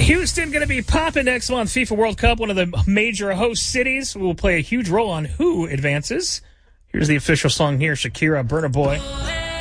Houston going to be popping next month. FIFA World Cup, one of the major host cities, will play a huge role on who advances. Here's the official song here, Shakira, Burna Boy.